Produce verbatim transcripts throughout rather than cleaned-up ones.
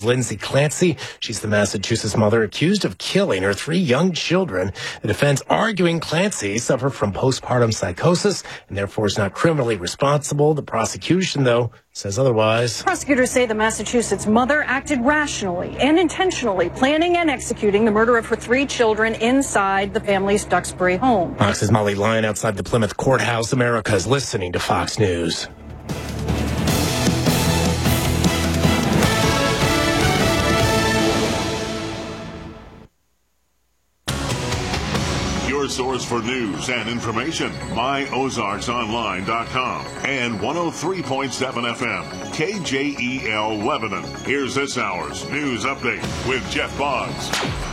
with Lindsay Clancy. She's the Massachusetts mother accused of killing her three young children. The defense arguing Clancy suffered from postpartum psychosis and therefore is not criminally responsible. The prosecution, though, says otherwise. Prosecutors say the Massachusetts mother acted rationally and intentionally, planning and executing the murder of her three children inside the family's Duxbury home. Fox's Molly Lyon outside the Plymouth courthouse. America is listening to Fox News. Your source for news and information, my ozarks online dot com and one oh three point seven F M, K J E L Lebanon. Here's this hour's news update with Jeff Boggs.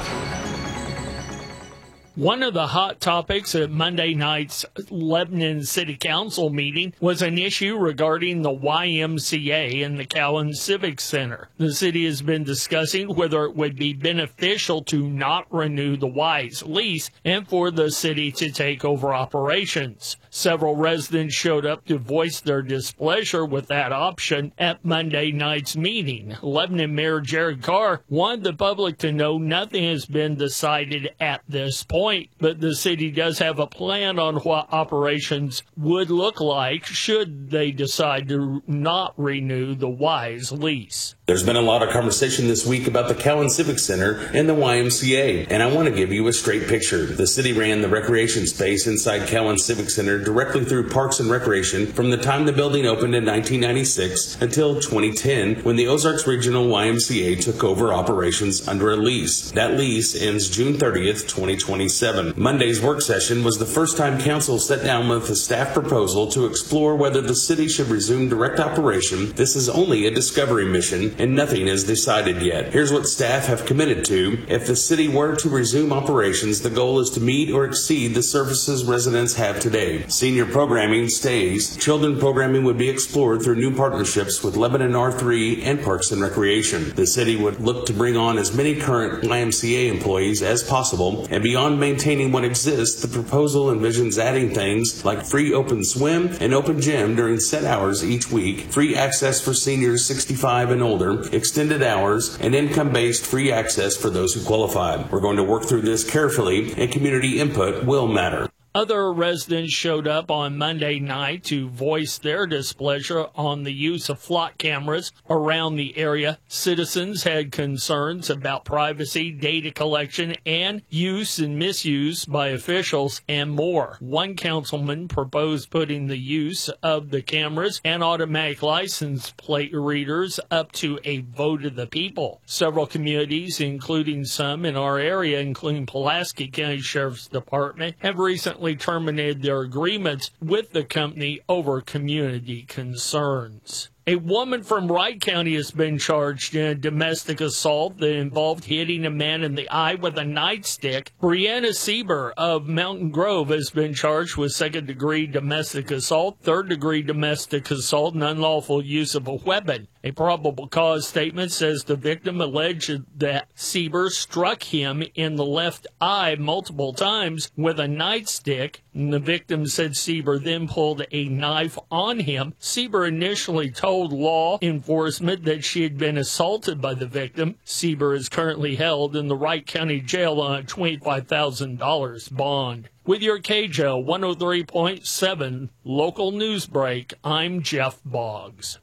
One of the hot topics at Monday night's Lebanon City Council meeting was an issue regarding the Y M C A and the Cowan Civic Center. The city has been discussing whether it would be beneficial to not renew the Y's lease and for the city to take over operations. Several residents showed up to voice their displeasure with that option at Monday night's meeting. Lebanon Mayor Jared Carr wanted the public to know nothing has been decided at this point, but the city does have a plan on what operations would look like should they decide to not renew the Y's lease. There's been a lot of conversation this week about the Cowan Civic Center and the Y M C A, and I want to give you a straight picture. The city ran the recreation space inside Cowan Civic Center directly through Parks and Recreation from the time the building opened in nineteen ninety-six until twenty ten, when the Ozarks Regional Y M C A took over operations under a lease. That lease ends June thirtieth, twenty twenty-seven. Monday's work session was the first time council sat down with a staff proposal to explore whether the city should resume direct operation. This is only a discovery mission, and nothing is decided yet. Here's what staff have committed to. If the city were to resume operations, the goal is to meet or exceed the services residents have today. Senior programming stays. Children programming would be explored through new partnerships with Lebanon R three and Parks and Recreation. The city would look to bring on as many current Y M C A employees as possible, and beyond maintaining what exists, the proposal envisions adding things like free open swim and open gym during set hours each week, free access for seniors sixty-five and older, extended hours, and income-based free access for those who qualify. We're going to work through this carefully, and community input will matter. Other residents showed up on Monday night to voice their displeasure on the use of flock cameras around the area. Citizens had concerns about privacy, data collection, and use and misuse by officials, and more. One councilman proposed putting the use of the cameras and automatic license plate readers up to a vote of the people. Several communities, including some in our area, including Pulaski County Sheriff's Department, have recently terminated their agreements with the company over community concerns. A woman from Wright County has been charged in a domestic assault that involved hitting a man in the eye with a nightstick. Brianna Sieber of Mountain Grove has been charged with second-degree domestic assault, third-degree domestic assault, and unlawful use of a weapon. A probable cause statement says the victim alleged that Sieber struck him in the left eye multiple times with a nightstick. And the victim said Sieber then pulled a knife on him. Sieber initially told law enforcement that she had been assaulted by the victim. Sieber is currently held in the Wright County Jail on a twenty-five thousand dollars bond. With your K J O one oh three point seven local news break, I'm Jeff Boggs.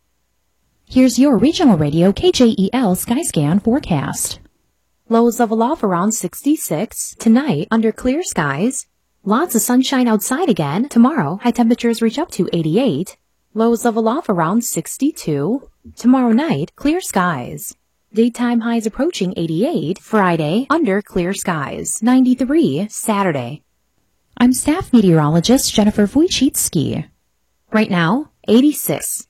Here's your regional radio K J E L Skyscan forecast. Lows level off around sixty-six. Tonight, under clear skies. Lots of sunshine outside again. Tomorrow, high temperatures reach up to eighty-eight. Lows level off around sixty-two. Tomorrow night, clear skies. Daytime highs approaching eighty-eight. Friday, under clear skies. ninety-three. Saturday. I'm staff meteorologist Jennifer Wojcicki. Right now, eighty-six.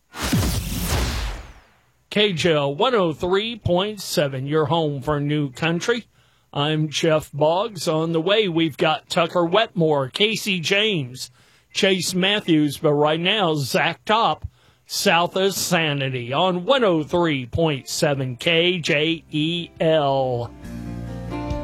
K J O one oh three point seven, your home for New Country. I'm Jeff Boggs. On the way, we've got Tucker Wetmore, Casey James, Chase Matthews, but right now, Zach Top, South of Sanity on one oh three point seven K J E L.